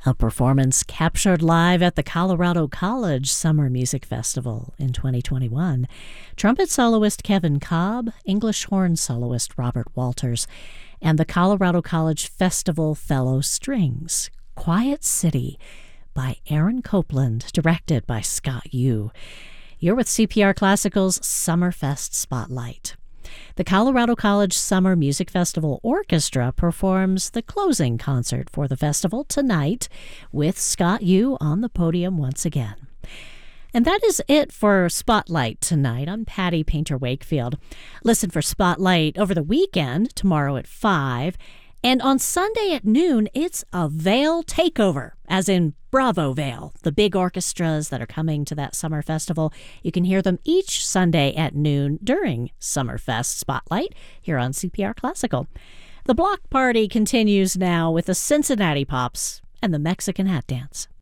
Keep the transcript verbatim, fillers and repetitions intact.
A performance captured live at the Colorado College Summer Music Festival in twenty twenty-one. Trumpet soloist Kevin Cobb, English horn soloist Robert Walters, and the Colorado College Festival Fellow Strings. Quiet City by Aaron Copland, directed by Scott Yu. You're with C P R Classical's Summerfest Spotlight. The Colorado College Summer Music Festival Orchestra performs the closing concert for the festival tonight with Scott Yu on the podium once again. And that is it for Spotlight tonight. I'm Patty Painter Wakefield. Listen for Spotlight over the weekend, tomorrow at five. And on Sunday at noon, it's a Vail takeover, as in Bravo Vail, the big orchestras that are coming to that summer festival. You can hear them each Sunday at noon during Summerfest Spotlight here on C P R Classical. The block party continues now with the Cincinnati Pops and the Mexican Hat Dance.